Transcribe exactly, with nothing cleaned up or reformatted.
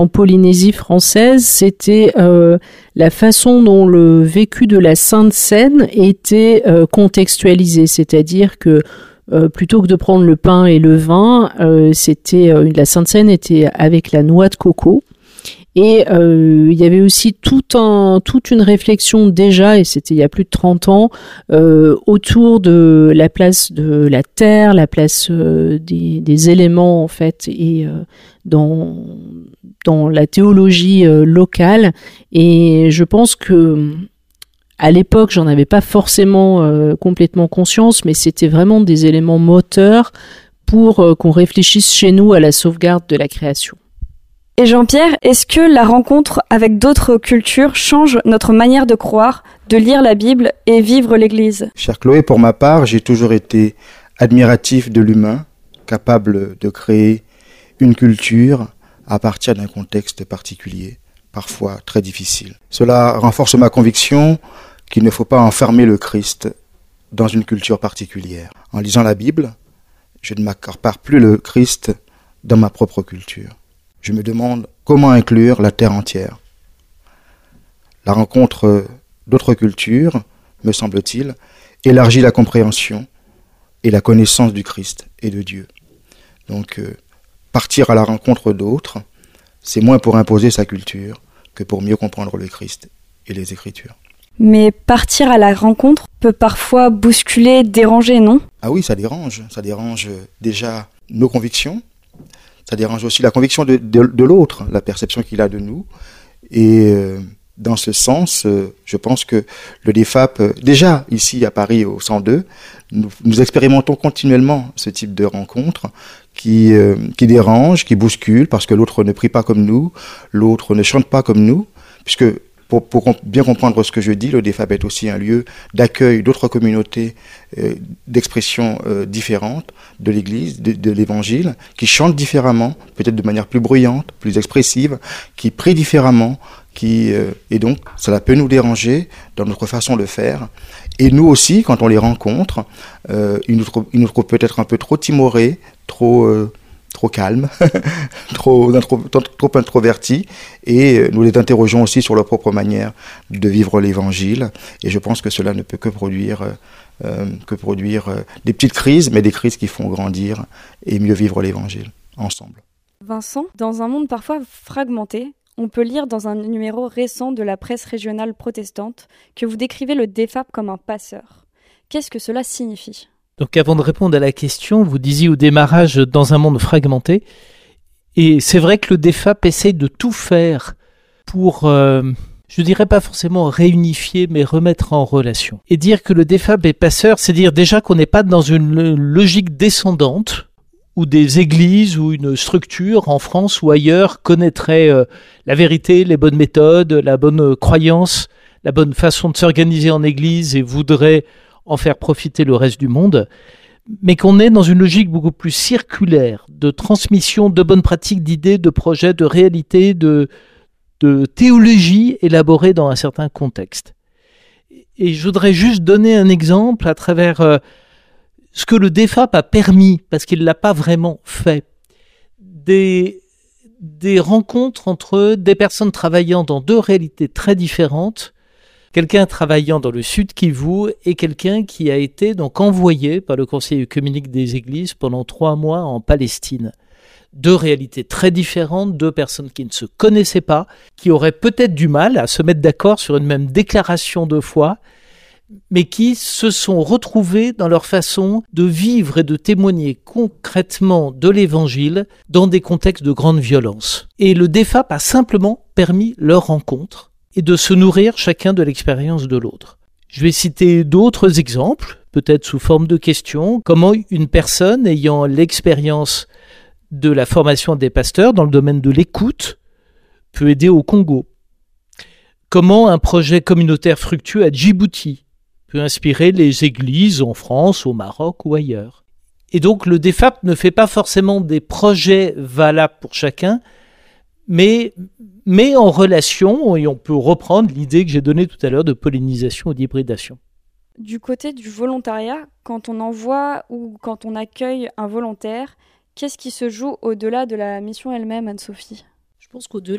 En Polynésie française, c'était euh, la façon dont le vécu de la Sainte Seine était euh, contextualisé, c'est-à-dire que euh, plutôt que de prendre le pain et le vin, euh, c'était euh, la Sainte Seine était avec la noix de coco. Et euh, il y avait aussi tout un, toute une réflexion déjà, et c'était il y a plus de trente ans, euh, autour de la place de la terre, la place euh, des, des éléments en fait, et euh, dans dans la théologie euh, locale. Et je pense que à l'époque, j'en avais pas forcément euh, complètement conscience, mais c'était vraiment des éléments moteurs pour euh, qu'on réfléchisse chez nous à la sauvegarde de la création. Et Jean-Pierre, est-ce que la rencontre avec d'autres cultures change notre manière de croire, de lire la Bible et vivre l'Église ? Chère Chloé, pour ma part, j'ai toujours été admiratif de l'humain, capable de créer une culture à partir d'un contexte particulier, parfois très difficile. Cela renforce ma conviction qu'il ne faut pas enfermer le Christ dans une culture particulière. En lisant la Bible, je ne m'accapare plus le Christ dans ma propre culture. Je me demande comment inclure la terre entière. La rencontre d'autres cultures, me semble-t-il, élargit la compréhension et la connaissance du Christ et de Dieu. Donc, euh, partir à la rencontre d'autres, c'est moins pour imposer sa culture que pour mieux comprendre le Christ et les Écritures. Mais partir à la rencontre peut parfois bousculer, déranger, non ? Ah oui, ça dérange. Ça dérange déjà nos convictions. Ça dérange aussi la conviction de, de, de l'autre, la perception qu'il a de nous. Et euh, dans ce sens, euh, je pense que le D F A P, euh, déjà ici à Paris au cent deux, nous, nous expérimentons continuellement ce type de rencontres qui, euh, qui dérangent, qui bousculent, parce que l'autre ne prie pas comme nous, l'autre ne chante pas comme nous, puisque Pour, pour bien comprendre ce que je dis, le D F A P est aussi un lieu d'accueil d'autres communautés euh, d'expression euh, différentes de l'Église, de, de l'Évangile, qui chantent différemment, peut-être de manière plus bruyante, plus expressive, qui prient différemment, qui euh, et donc cela peut nous déranger dans notre façon de faire. Et nous aussi, quand on les rencontre, euh, ils nous trouvent, ils nous trouvent peut-être un peu trop timorés, trop euh, trop calmes, trop, trop, trop introvertis, et nous les interrogeons aussi sur leur propre manière de vivre l'Évangile. Et je pense que cela ne peut que produire, euh, que produire euh, des petites crises, mais des crises qui font grandir et mieux vivre l'Évangile ensemble. Vincent, dans un monde parfois fragmenté, on peut lire dans un numéro récent de la presse régionale protestante que vous décrivez le D F A P comme un passeur. Qu'est-ce que cela signifie ? Donc avant de répondre à la question, vous disiez au démarrage dans un monde fragmenté, et c'est vrai que le D F A P essaye de tout faire pour, euh, je dirais pas forcément réunifier, mais remettre en relation. Et dire que le D F A P est passeur, c'est dire déjà qu'on n'est pas dans une logique descendante, où des églises ou une structure en France ou ailleurs connaîtraient euh, la vérité, les bonnes méthodes, la bonne croyance, la bonne façon de s'organiser en église et voudraient en faire profiter le reste du monde, mais qu'on est dans une logique beaucoup plus circulaire de transmission de bonnes pratiques, d'idées, de projets, de réalités, de, de théologie élaborée dans un certain contexte. Et je voudrais juste donner un exemple à travers euh, ce que le D F A P a permis, parce qu'il ne l'a pas vraiment fait, des, des rencontres entre des personnes travaillant dans deux réalités très différentes, quelqu'un travaillant dans le sud Kivu et quelqu'un qui a été donc envoyé par le Conseil œcuménique des Églises pendant trois mois en Palestine. Deux réalités très différentes, deux personnes qui ne se connaissaient pas, qui auraient peut-être du mal à se mettre d'accord sur une même déclaration de foi, mais qui se sont retrouvées dans leur façon de vivre et de témoigner concrètement de l'Évangile dans des contextes de grande violence. Et le D F A P a simplement permis leur rencontre et de se nourrir chacun de l'expérience de l'autre. Je vais citer d'autres exemples, peut-être sous forme de questions. Comment une personne ayant l'expérience de la formation des pasteurs dans le domaine de l'écoute peut aider au Congo. Comment un projet communautaire fructueux à Djibouti peut inspirer les églises en France, au Maroc ou ailleurs. Et donc le D F A P ne fait pas forcément des projets valables pour chacun, mais met en relation, et on peut reprendre l'idée que j'ai donnée tout à l'heure de pollinisation ou d'hybridation. Du côté du volontariat, quand on envoie ou quand on accueille un volontaire, qu'est-ce qui se joue au-delà de la mission elle-même, Anne-Sophie ? Je pense qu'au-delà